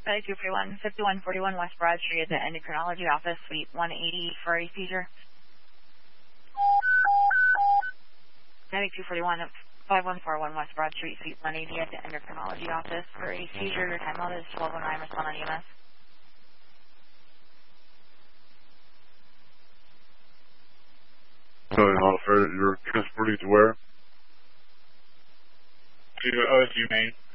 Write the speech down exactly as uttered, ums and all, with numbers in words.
Charlie two forty-one, fifty-one forty-one West Broad Street at the Endocrinology Office, Suite one eighty for a seizure. Charlie two forty-one, five one four one West Broad Street, Suite one eighty at the Endocrinology Office for a seizure. Your time out is twelve oh nine. Respond on E M S. Charlie Hofer, you're transporting to where? To O S U Main.